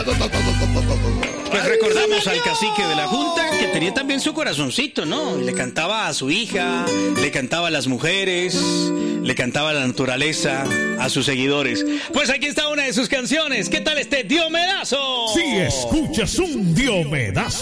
Pues recordamos al cacique de la Junta que tenía también su corazoncito, ¿no? Y le cantaba a su hija, le cantaba a las mujeres, le cantaba a la naturaleza, a sus seguidores. Pues aquí está una de sus canciones. ¿Qué tal este Diomedazo? Si escuchas un Diomedazo.